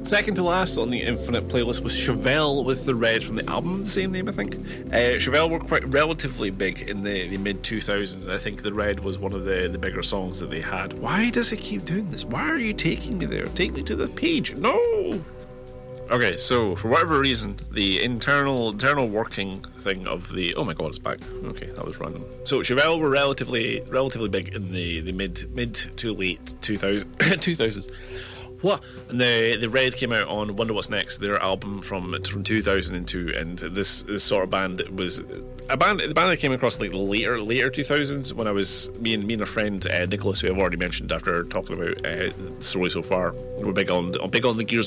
Second to last on the Infinite playlist was Chevelle with The Red from the album of the same name, I think. Chevelle were quite relatively big in the mid-2000s, and I think The Red was one of the bigger songs that they had. Why does it keep doing this? Why are you taking me there? Take me to the page. No! Okay, so for whatever reason, the internal working thing of the... Oh my god, it's back. Okay, that was random. So Chevelle were relatively big in the mid to late 2000s. What? And the Red came out on Wonder What's Next, their album from 2002, and this sort of band was the band I came across like the later 2000s when I was me and a friend Nicholas, who I've already mentioned after talking about the story so far. We're big on the Gears